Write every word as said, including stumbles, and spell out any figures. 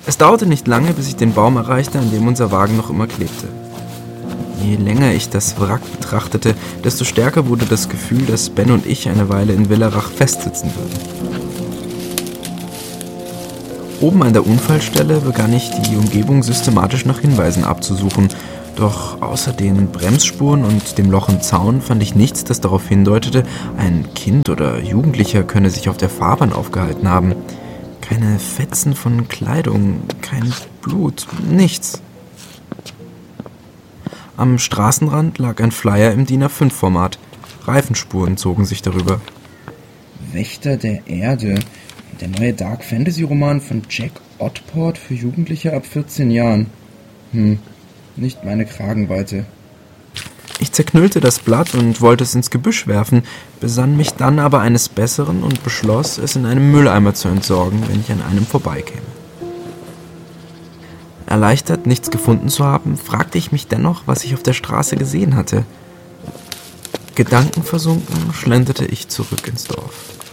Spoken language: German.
Es dauerte nicht lange, bis ich den Baum erreichte, an dem unser Wagen noch immer klebte. Je länger ich das Wrack betrachtete, desto stärker wurde das Gefühl, dass Ben und ich eine Weile in Villerach festsitzen würden. Oben an der Unfallstelle begann ich, die Umgebung systematisch nach Hinweisen abzusuchen, doch außer den Bremsspuren und dem Loch im Zaun fand ich nichts, das darauf hindeutete, ein Kind oder Jugendlicher könne sich auf der Fahrbahn aufgehalten haben. Keine Fetzen von Kleidung, kein Blut, nichts. Am Straßenrand lag ein Flyer im D I N A fünf Format. Reifenspuren zogen sich darüber. Wächter der Erde, der neue Dark-Fantasy-Roman von Jack Ottport für Jugendliche ab vierzehn Jahren. Hm, nicht meine Kragenweite. Ich zerknüllte das Blatt und wollte es ins Gebüsch werfen, besann mich dann aber eines Besseren und beschloss, es in einem Mülleimer zu entsorgen, wenn ich an einem vorbeikäme. Erleichtert, nichts gefunden zu haben, fragte ich mich dennoch, was ich auf der Straße gesehen hatte. Gedankenversunken schlenderte ich zurück ins Dorf.